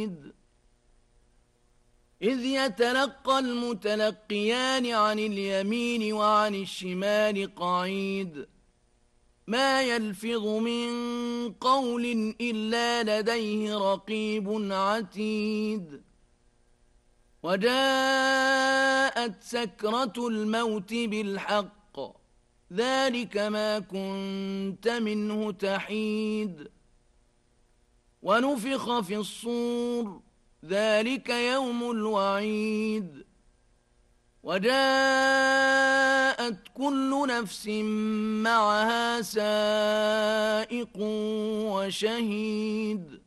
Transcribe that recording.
بعيد إذ يتلقى المتلقيان عن اليمين وعن الشمال قعيد ما يلفظ من قول إلا لديه رقيب عتيد وجاءت سكرة الموت بالحق ذلك ما كنت منه تحيد ونفخ في الصور ذلك يوم الوعيد وجاءت كل نفس معها سائق وشهيد